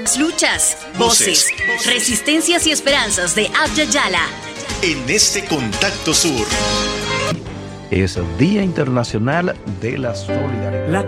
Las luchas, voces, resistencias y esperanzas de Abya Yala. En este Contacto Sur. Es el Día Internacional de la Solidaridad. La